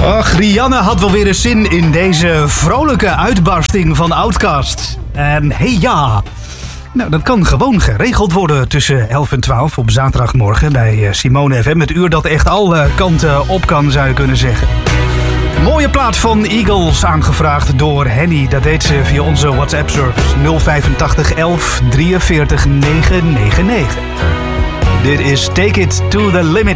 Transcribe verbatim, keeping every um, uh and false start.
Ach, Rianne had wel weer eens zin in deze vrolijke uitbarsting van Outkast. En hey ja, nou, dat kan gewoon geregeld worden tussen elf en twaalf op zaterdagmorgen bij Simone F M. Het uur dat echt alle kanten op kan, zou je kunnen zeggen. Mooie plaat van Eagles, aangevraagd door Henny. Dat deed ze via onze WhatsApp-service nul vijfentachtig elf drieënveertig negenhonderdnegenennegentig. Dit is Take It to the Limit.